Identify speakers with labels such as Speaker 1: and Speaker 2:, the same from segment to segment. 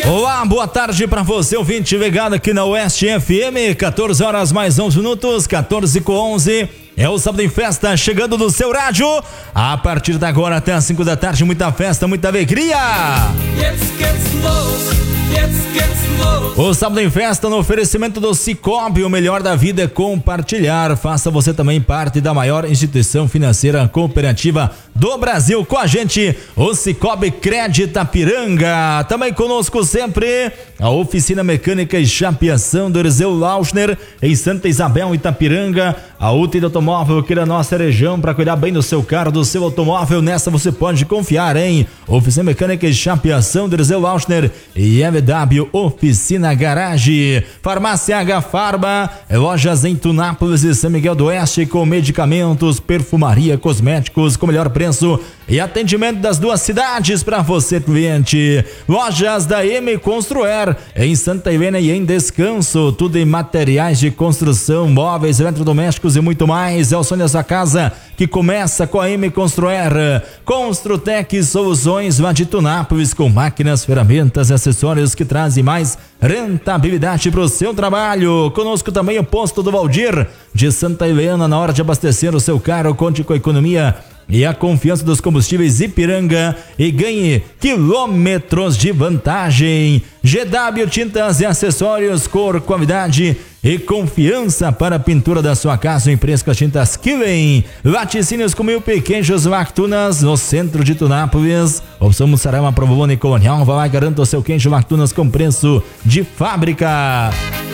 Speaker 1: Olá, boa tarde pra você, ouvinte ligado aqui na Oeste FM, 14 horas mais 11 minutos, 14:11. É o Sábado em Festa chegando no seu rádio. A partir de agora até as 5 da tarde, muita festa, muita alegria. O Sábado em Festa no oferecimento do Sicoob, o melhor da vida é compartilhar. Faça você também parte da maior instituição financeira cooperativa do Brasil. Com a gente, o Sicoob Cred Itapiranga. Também conosco sempre a Oficina Mecânica e Chapeação do Eliseu Lauschner, em Santa Isabel, Itapiranga. A UTI do automóvel aqui da nossa região para cuidar bem do seu carro, do seu automóvel. Nessa você pode confiar, hein? Oficina Mecânica e Chapeação do Eliseu Lauschner e MW Oficina Garage. Farmácia H Farma, lojas em Tunápolis e São Miguel do Oeste com medicamentos, perfumaria, cosméticos com melhor preço e atendimento das duas cidades para você, cliente. Lojas da M Construer em Santa Helena e em Descanso, tudo em materiais de construção, móveis, eletrodomésticos e muito mais. É o sonho da sua casa que começa com a M Construer. Construtec Soluções lá de Tunápolis, com máquinas, ferramentas e acessórios que trazem mais rentabilidade para o seu trabalho. Conosco também o Posto do Valdir de Santa Helena. Na hora de abastecer o seu carro, conte com a economia e a confiança dos combustíveis Ipiranga e ganhe quilômetros de vantagem. GW Tintas e Acessórios, cor, qualidade e confiança para a pintura da sua casa em preço com as tintas Killen. Laticínios com Milpe, queijos Lactunas no centro de Tunápolis. Opção mussarela, provolone e colonial. Vai lá e garanta o seu queijo Lactunas com preço de fábrica.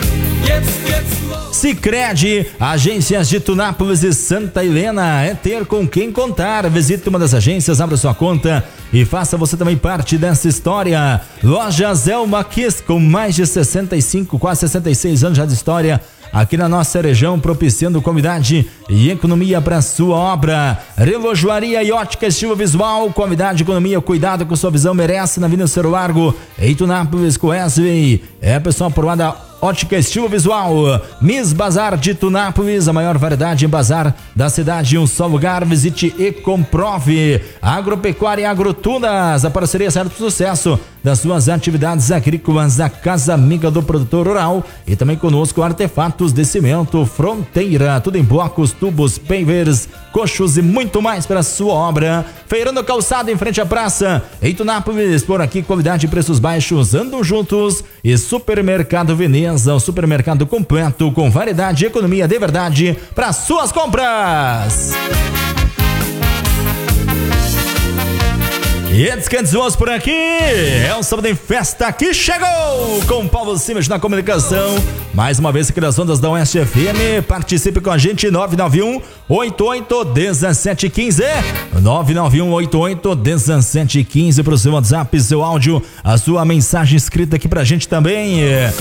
Speaker 1: Sicredi, agências de Tunápolis e Santa Helena, é ter com quem contar. Visite uma das agências, abra sua conta e faça você também parte dessa história. Lojas Elma Kiss, com mais de 65, quase 66 anos já de história aqui na nossa região, propiciando qualidade e economia para sua obra. Relojoaria e ótica estilo visual, qualidade, economia, cuidado com sua visão merece na Avenida Cerro Largo, em Tunápolis com Wesley. É pessoal aprovada ótica estilo visual. Miss Bazar de Tunápolis, a maior variedade em bazar da cidade em um só lugar. Visite e comprove. Agropecuária e Agrotunas, a parceria certo do sucesso das suas atividades agrícolas, a Casa Amiga do Produtor Rural. E também conosco artefatos de cimento Fronteira, tudo em blocos, tubos, pavers, coxos e muito mais para a sua obra. Feirão do Calçado em frente à praça, em Tunápolis. Por aqui, qualidade e preços baixos andam juntos. E Supermercado Veneza, o supermercado completo com variedade e economia de verdade para suas compras. E descansos por aqui, é um Sábado em Festa que chegou com Paulo Simas na comunicação, mais uma vez aqui nas ondas da Oeste FM. Participe com a gente, 991-88-1715, 991-88-1715 para o seu WhatsApp, seu áudio, a sua mensagem escrita aqui pra gente também.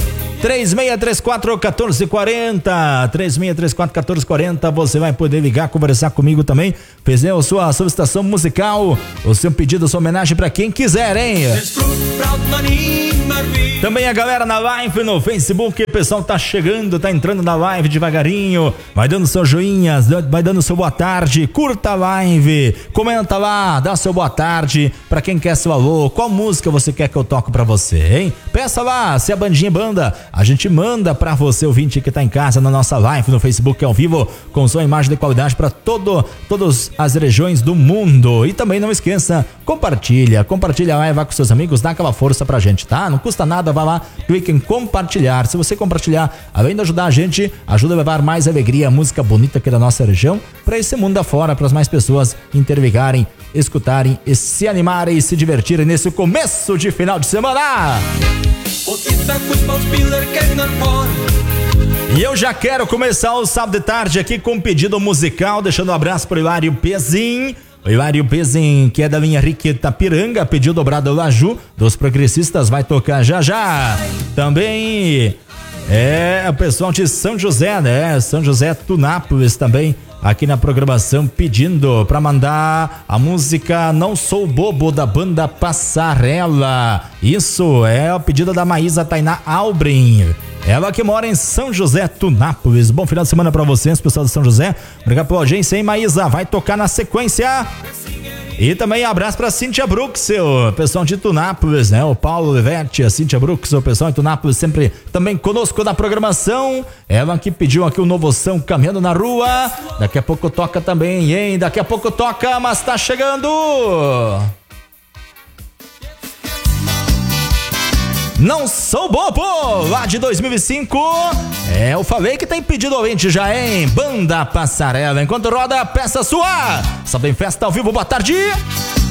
Speaker 1: 3634-1440, 3634-1440, você vai poder ligar, conversar comigo também, fazer a sua solicitação musical, o seu pedido, a sua homenagem para quem quiser, hein? Também a galera na live no Facebook, o pessoal tá chegando, tá entrando na live devagarinho, vai dando seu joinha, vai dando seu boa tarde, curta a live, comenta lá, dá seu boa tarde, para quem quer seu alô, qual música você quer que eu toque para você, hein? Peça lá, se a bandinha banda, a gente manda para você, ouvinte que tá em casa, na nossa live no Facebook ao vivo, com sua imagem de qualidade para todas as regiões do mundo. E também não esqueça, compartilha lá, vai com seus amigos, dá aquela força pra gente, tá? Não custa nada, vai lá, clique em compartilhar. Se você compartilhar, além de ajudar a gente, ajuda a levar mais alegria, música bonita aqui da nossa região, para esse mundo afora, para as mais pessoas interligarem, escutarem e se animarem e se divertirem nesse começo de final de semana. E eu já quero começar o sábado de tarde aqui com um pedido musical, deixando um abraço para o Hilário Pezin. O Hilário Pezin, que é da linha Rique Itapiranga, pediu dobrado Laju, dos progressistas, vai tocar já já. Também o pessoal de São José, né? São José Tunápolis também, aqui na programação, pedindo para mandar a música Não Sou Bobo, da banda Passarela. Isso é o pedido da Maísa Tainá Albrin, ela que mora em São José Tunápolis. Bom final de semana para vocês, pessoal de São José. Obrigado pela audiência, hein, Maísa? Vai tocar na sequência E também abraço pra Cíntia Bruxel, pessoal de Tunápolis, né? O Paulo Olivetti, a Cíntia Bruxel, o pessoal de Tunápolis sempre também conosco na programação. Ela que pediu aqui o Novoção Caminhando na Rua. Daqui a pouco toca também, hein? Daqui a pouco toca, mas tá chegando. Não Sou Bobo, lá de 2005. Eu falei que tem pedido ouvinte já, hein? Banda Passarela. Enquanto roda, peça sua. Sabem Festa ao vivo, boa tarde.